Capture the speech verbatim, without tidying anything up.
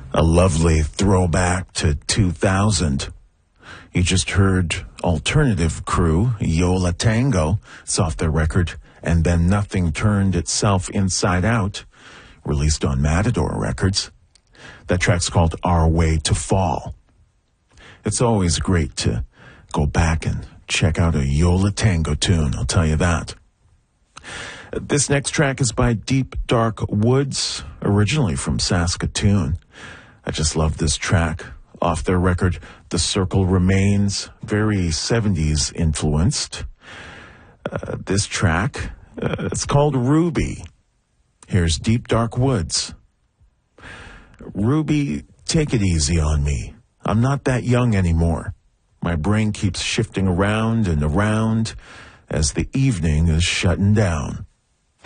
A lovely throwback to two thousand. You just heard alternative crew, Yo La Tengo. It's off their record, And Then Nothing Turned Itself Inside Out, released on Matador Records. That track's called Our Way to Fall. It's always great to go back and check out a Yo La Tengo tune, I'll tell you that. This next track is by Deep Dark Woods, originally from Saskatoon. I just love this track. Off their record, The Circle Remains, very seventies influenced. Uh, this track, uh, it's called Ruby. Here's Deep Dark Woods. Ruby, take it easy on me. I'm not that young anymore. My brain keeps shifting around and around as the evening is shutting down.